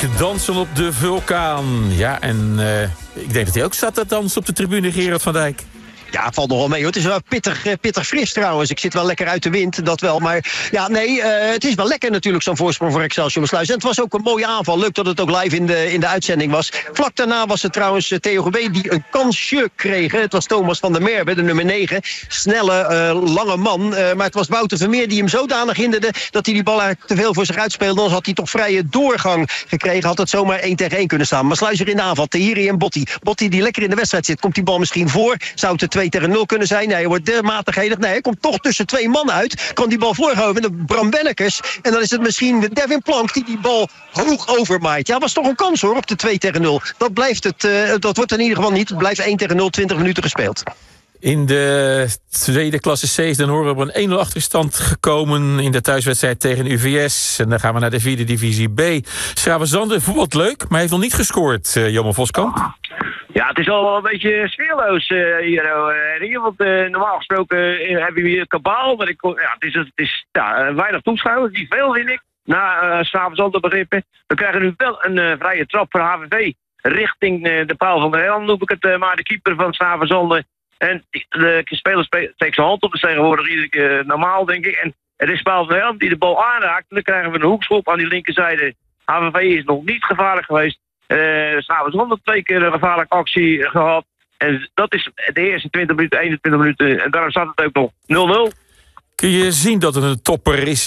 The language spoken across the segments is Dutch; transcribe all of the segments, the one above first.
dansen op de vulkaan. Ja, en ik denk dat hij ook zat te dansen op de tribune, Gerard van Dijk. Ja, valt nog wel mee hoor. Het is wel pittig fris trouwens. Ik zit wel lekker uit de wind, dat wel. Maar ja, nee, het is wel lekker natuurlijk zo'n voorsprong voor Excelsior Maasluis. En het was ook een mooie aanval. Leuk dat het ook live in de uitzending was. Vlak daarna was het trouwens Theo Gebé die een kansje kreeg. Het was Thomas van der Merwe, de nummer 9. Snelle, lange man. Maar het was Wouter Vermeer die hem zodanig hinderde dat hij die bal eigenlijk te veel voor zich uitspeelde. Anders had hij toch vrije doorgang gekregen. Had het zomaar 1 tegen 1 kunnen staan. Maasluis er in de aanval. Tahiri en Botti. Botti die lekker in de wedstrijd zit. Komt die bal misschien voor? Zou het 2 tegen 0 kunnen zijn? Nee, hij wordt dermate gehedig. Nee, hij komt toch tussen 2 man uit. Kan die bal voorgeven met de Bram Bennekes. En dan is het misschien Devin Plank die bal hoog overmaait. Ja, was toch een kans hoor op de 2 tegen 0. Dat blijft het. Dat wordt in ieder geval niet. Het blijft 1 tegen 0, 20 minuten gespeeld. In de tweede klasse C dan horen we op een 1-0 achterstand gekomen in de thuiswedstrijd tegen UVS. En dan gaan we naar de 4e divisie B. Schravenzande voetbalt leuk, maar heeft nog niet gescoord, Johan Voskamp. Ja, het is al wel een beetje sfeerloos hier. Want normaal gesproken heb je hier kabaal. Maar het is weinig toeschouwers. Niet veel, vind ik. Na Schravenzande begrippen. We krijgen nu wel een vrije trap voor HVV. Richting de paal van de Helm noem ik het. Maar de keeper van Schravenzande. En de speler steekt zijn hand op. Dat is tegenwoordig iedere keer normaal, denk ik. En het is paal van de Helm die de bal aanraakt. En dan krijgen we een hoekschop aan die linkerzijde. HVV is nog niet gevaarlijk geweest. Schravenzande 2 keer een gevaarlijke actie gehad. En dat is de eerste 20 minuten, 21 minuten. En daarom staat het ook nog 0-0. Kun je zien dat het een topper is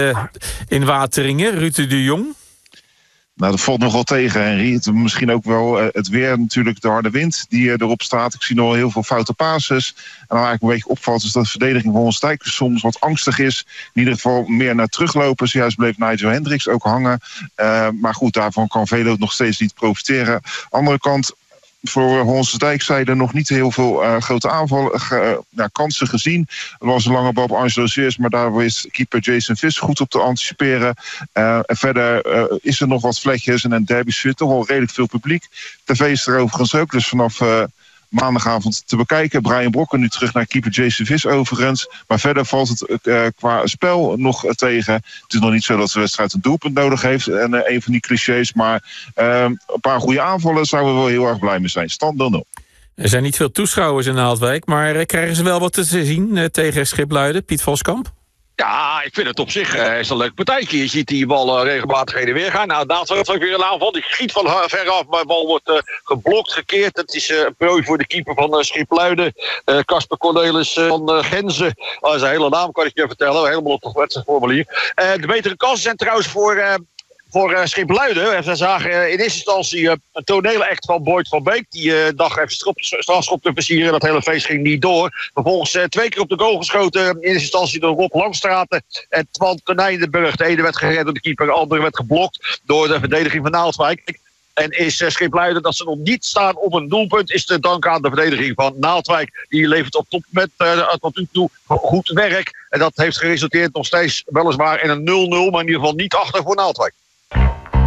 in Wateringen, Ruud de Jong? Nou, dat valt nog wel tegen, Henry. Misschien ook wel het weer, natuurlijk de harde wind die erop staat. Ik zie nog wel heel veel foute passes. En wat eigenlijk een beetje opvalt is dat de verdediging van ons Dijk soms wat angstig is. In ieder geval meer naar teruglopen. Zojuist bleef Nigel Hendricks ook hangen. Maar goed, daarvan kan Velo nog steeds niet profiteren. Andere kant, voor Honsdijk zijde nog niet heel veel grote aanvallen, kansen gezien. Er was een lange bal op Angelo Zeers, maar daar wist keeper Jason Vis goed op te anticiperen. En verder is er nog wat vlekjes en een derby zit toch wel redelijk veel publiek. TV is er overigens ook, dus vanaf maandagavond te bekijken. Brian Brokken nu terug naar keeper Jason Vis overigens. Maar verder valt het qua spel nog tegen. Het is nog niet zo dat de wedstrijd een doelpunt nodig heeft. En een van die clichés. Maar een paar goede aanvallen zouden we wel heel erg blij mee zijn. Stand 0-0. Er zijn niet veel toeschouwers in Naaldwijk. Maar krijgen ze wel wat te zien tegen Schipluiden? Piet Voskamp? Ja, ik vind het op zich is een leuk partijtje. Je ziet die bal regelmatig heen en weer gaan. Nou, daarna wordt ook weer een aanval. Die schiet van ver af, maar de bal wordt geblokt, gekeerd. Het is een prooi voor de keeper van Schipluiden. Casper Cornelis van Genzen. Dat is een hele naam, kan ik je vertellen. Helemaal op het wedstrijdformulier. De betere kansen zijn trouwens voor Schipluiden. We zagen in eerste instantie een toneelact van Boyd van Beek. Die dacht even strafschop te versieren. Dat hele feest ging niet door. Vervolgens 2 keer op de goal geschoten. In eerste instantie door Rob Langstraten. En Twan Konijnenburg. De ene werd gered door de keeper. De andere werd geblokt door de verdediging van Naaldwijk. En is Schipluiden dat ze nog niet staan op een doelpunt, is te danken aan de verdediging van Naaldwijk. Die levert op top met tot nu toe goed werk. En dat heeft geresulteerd nog steeds weliswaar in een 0-0, maar in ieder geval niet achter voor Naaldwijk.